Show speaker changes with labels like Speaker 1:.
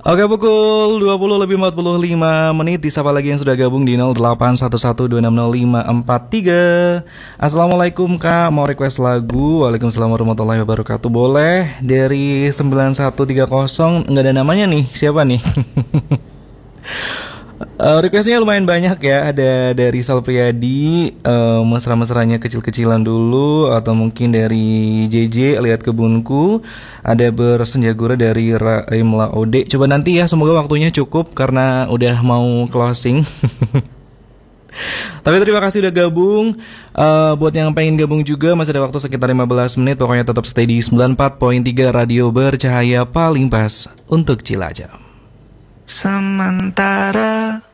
Speaker 1: Oke, pukul 20 lebih 45 menit. Disapa lagi yang sudah gabung di 0811260543. Assalamualaikum Kak, mau request lagu? Waalaikumsalam warahmatullahi wabarakatuh. Boleh dari 9130. Nggak ada namanya nih, siapa nih? Requestnya lumayan banyak ya. Ada dari Sal Priadi, mesra-mesranya kecil-kecilan dulu. Atau mungkin dari JJ, lihat kebunku. Ada bersenjagura dari Raimla Ode. Coba nanti ya, semoga waktunya cukup karena udah mau closing. Tapi terima kasih udah gabung. Buat yang pengen gabung juga, masih ada waktu sekitar 15 menit. Pokoknya tetap stay di 94.3 Radio Bercahaya, paling pas untuk Cilacap.
Speaker 2: Sementara